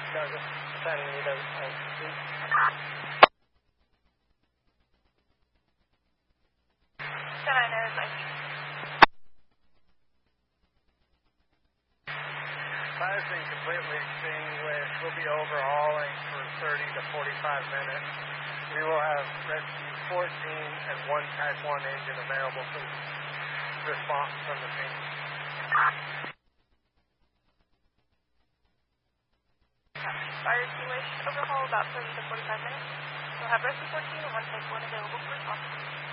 Douglas, sending you those IC. Fire's been completely extinguished. We'll be overhauling for 30 to 45 minutes. We will have rescue 14 and one Type 1 engine available for response from the team. Fire extinguished, overhaul about 30 to 45 minutes. We'll have rescue 14 and one Type 1 available for response.